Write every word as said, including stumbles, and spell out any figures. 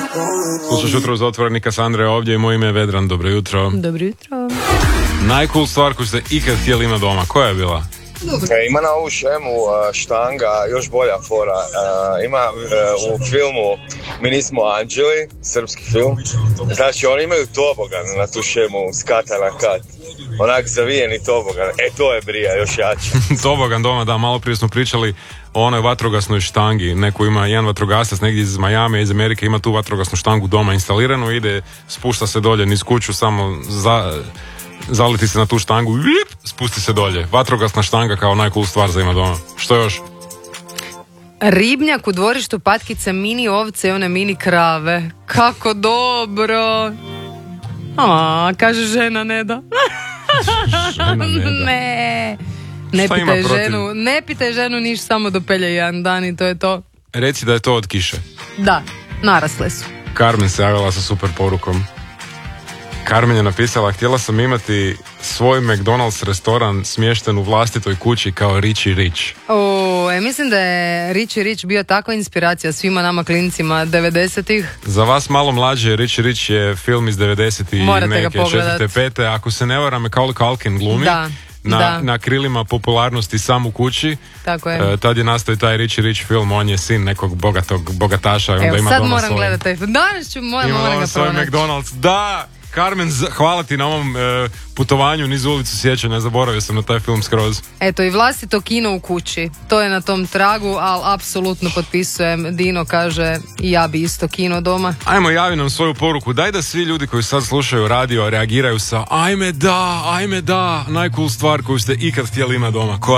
Slušaš Jutro uz otvoreni, Kasandra je ovdje i moje ime je Vedran. Dobro jutro. Dobro jutro. Najcool stvar koju ste ikad htjeli imati doma, koja je bila? E, ima na ovu šemu uh, štanga, još bolja fora. Uh, ima uh, u filmu Mi nismo anđeli, srpski film. Znači oni imaju tobogan na tu šemu, s kata na kat. Onak zavijeni tobogan. E, to je brija, još jače. Tobogan doma, da, malo prije smo pričali o onoj vatrogasnoj štangi. Neko ima, jedan vatrogasac negdje iz Majame, iz Amerike, ima tu vatrogasnu štangu doma instaliranu, ide, spušta se dolje niz kuću, samo za... zaliti se na tu štangu, spusti se dolje. Vatrogasna štanga kao najcool stvar za ima doma. Što još? Ribnjak u dvorištu, patkice, mini ovce i one mini krave. Kako dobro. A, kaže žena ne da. Žena ne da. Ne. Ne Šta pitaj ima protiv? ženu, ne pitaj ženu niš, samo dopelje jedan dan i to je to. Reci da je to od kiše. Da, narasle su. Carmen se javila sa super porukom. Carmen je napisala: htjela sam imati svoj McDonald's restoran smješten u vlastitoj kući kao Richie Rich. O, e, mislim da je Richie Rich bio takva inspiracija svima nama klincima devedesetih. Za vas malo mlađe, Richie Rich je film iz devedeset i Morate ga neke pogledat. četvrte, pete. Ako se ne varam, Macaulay Culkin glumi. Da, Na, da. na krilima popularnosti sam u kući. Tako je. E, tad je nastao i taj Richie Rich film. On je sin nekog bogatog bogataša i onda Evo, ima sad doma moram svoj, gledati taj film. Danas ću, moram, ima moram doma ga svoj pronaći. McDonald's. Da! Carmen, z- hvala ti na ovom e, putovanju niz ulicu sjećanja, zaboravio sam na taj film skroz. Eto, i vlastito kino u kući. To je na tom tragu, ali apsolutno potpisujem. Dino kaže, i ja bi isto kino doma. Ajmo, javi nam svoju poruku. Daj da svi ljudi koji sad slušaju radio reagiraju sa ajme da, ajme da, najcool stvar koju ste ikad htjeli imati doma. Koja